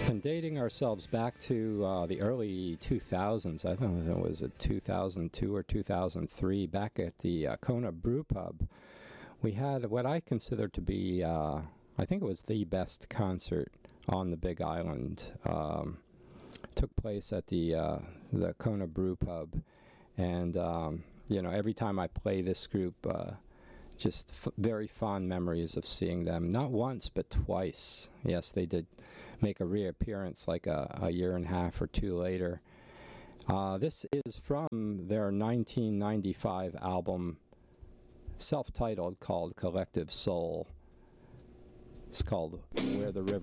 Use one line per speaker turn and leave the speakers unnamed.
And dating ourselves back to the early 2000s, I think it was 2002 or 2003, back at the Kona Brew Pub, we had what I consider to be, I think it was the best concert on the Big Island. Took place at the Kona Brew Pub, and every time I play this group, just very fond memories of seeing them. Not once, but twice. Yes, they did make a reappearance like a year and a half or two later. This is from their 1995 album, self-titled, called Collective Soul. It's called Where the River